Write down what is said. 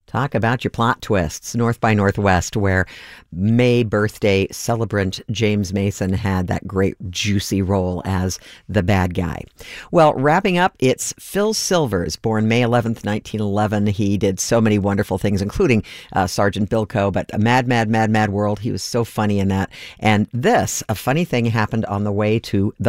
Talk about your plot twists. North by Northwest, where May birthday celebrant James Mason had that great juicy role as the bad guy. Well, wrapping up, it's Phil Silvers, born May 11th, 1911. He did so many wonderful things, including Sergeant Bilko, but Mad, Mad, Mad, Mad World. He was so funny in that. And this, a funny thing happened on the way to the